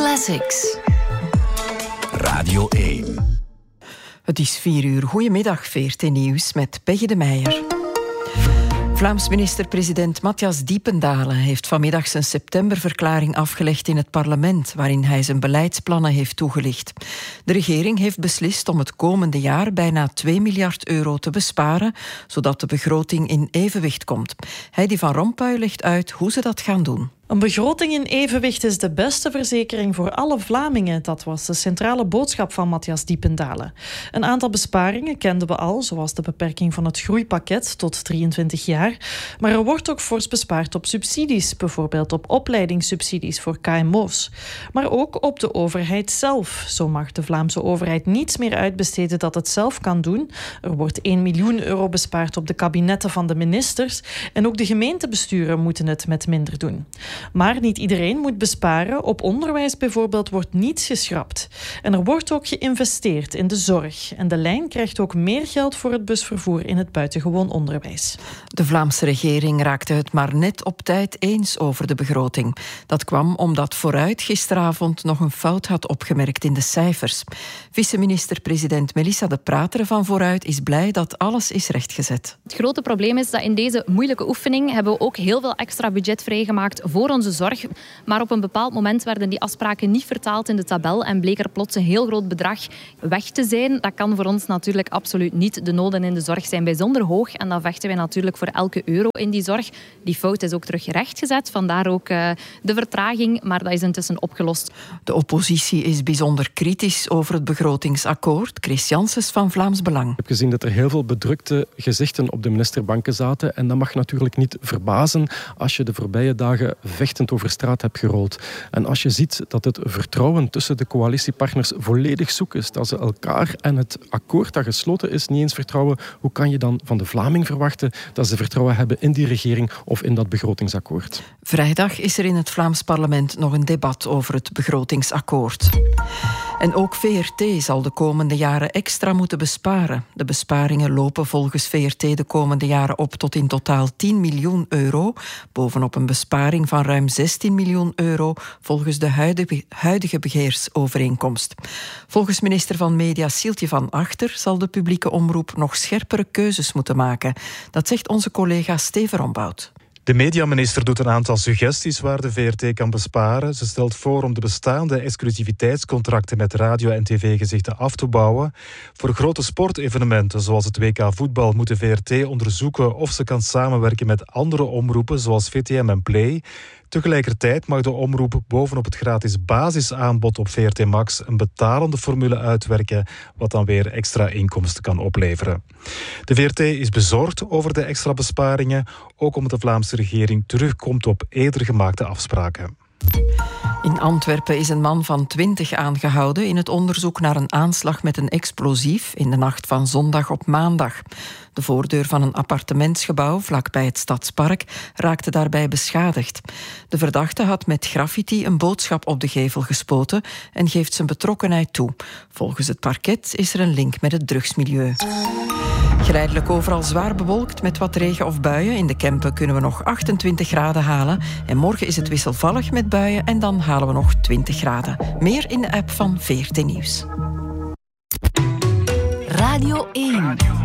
Classics. Radio 1. Het is 4:00. Goedemiddag, VRT Nieuws met Peggy de Meijer. Vlaams minister-president Matthias Diependalen heeft vanmiddag zijn septemberverklaring afgelegd in het parlement, waarin hij zijn beleidsplannen heeft toegelicht. De regering heeft beslist om het komende jaar bijna 2 miljard euro te besparen, zodat de begroting in evenwicht komt. Heidi van Rompuy legt uit hoe ze dat gaan doen. Een begroting in evenwicht is de beste verzekering voor alle Vlamingen. Dat was de centrale boodschap van Matthias Diependalen. Een aantal besparingen kenden we al, zoals de beperking van het groeipakket tot 23 jaar. Maar er wordt ook fors bespaard op subsidies, bijvoorbeeld op opleidingssubsidies voor KMO's. Maar ook op de overheid zelf. Zo mag de Vlaamse overheid niets meer uitbesteden dat het zelf kan doen. Er wordt 1 miljoen euro bespaard op de kabinetten van de ministers. En ook de gemeentebesturen moeten het met minder doen. Maar niet iedereen moet besparen. Op onderwijs bijvoorbeeld wordt niets geschrapt. En er wordt ook geïnvesteerd in de zorg. En de lijn krijgt ook meer geld voor het busvervoer in het buitengewoon onderwijs. De Vlaamse regering raakte het maar net op tijd eens over de begroting. Dat kwam omdat Vooruit gisteravond nog een fout had opgemerkt in de cijfers. Vice-minister-president Melissa de Prateren van Vooruit is blij dat alles is rechtgezet. Het grote probleem is dat in deze moeilijke oefening hebben we ook heel veel extra budget vrijgemaakt voor onze zorg. Maar op een bepaald moment werden die afspraken niet vertaald in de tabel en bleek er plots een heel groot bedrag weg te zijn. Dat kan voor ons natuurlijk absoluut niet. De noden in de zorg zijn bijzonder hoog en dan vechten wij natuurlijk voor elke euro in die zorg. Die fout is ook terug rechtgezet, vandaar ook de vertraging, maar dat is intussen opgelost. De oppositie is bijzonder kritisch over het begrotingsakkoord. Chris Janssens van Vlaams Belang. Ik heb gezien dat er heel veel bedrukte gezichten op de ministerbanken zaten en dat mag natuurlijk niet verbazen als je de voorbije dagen vechtend over straat hebt gerold. En als je ziet dat het vertrouwen tussen de coalitiepartners volledig zoek is, dat ze elkaar en het akkoord dat gesloten is niet eens vertrouwen, hoe kan je dan van de Vlaming verwachten dat ze vertrouwen hebben in die regering of in dat begrotingsakkoord? Vrijdag is er in het Vlaams parlement nog een debat over het begrotingsakkoord. En ook VRT zal de komende jaren extra moeten besparen. De besparingen lopen volgens VRT de komende jaren op tot in totaal 10 miljoen euro, bovenop een besparing van ruim 16 miljoen euro volgens de huidige beheersovereenkomst. Volgens minister van Media Sieltje van Achter zal de publieke omroep nog scherpere keuzes moeten maken. Dat zegt onze collega Steven Rombout. De mediaminister doet een aantal suggesties waar de VRT kan besparen. Ze stelt voor om de bestaande exclusiviteitscontracten met radio- en tv-gezichten af te bouwen. Voor grote sportevenementen zoals het WK voetbal moet de VRT onderzoeken of ze kan samenwerken met andere omroepen zoals VTM en Play. Tegelijkertijd mag de omroep bovenop het gratis basisaanbod op VRT Max een betalende formule uitwerken, wat dan weer extra inkomsten kan opleveren. De VRT is bezorgd over de extra besparingen, ook omdat de Vlaamse regering terugkomt op eerder gemaakte afspraken. In Antwerpen is een man van 20 aangehouden in het onderzoek naar een aanslag met een explosief in de nacht van zondag op maandag. De voordeur van een appartementsgebouw vlakbij het Stadspark raakte daarbij beschadigd. De verdachte had met graffiti een boodschap op de gevel gespoten en geeft zijn betrokkenheid toe. Volgens het parket is er een link met het drugsmilieu. Geleidelijk overal zwaar bewolkt met wat regen of buien. In de Kempen kunnen we nog 28 graden halen. En morgen is het wisselvallig met buien en dan halen we nog 20 graden. Meer in de app van VRT Nieuws. Radio 1.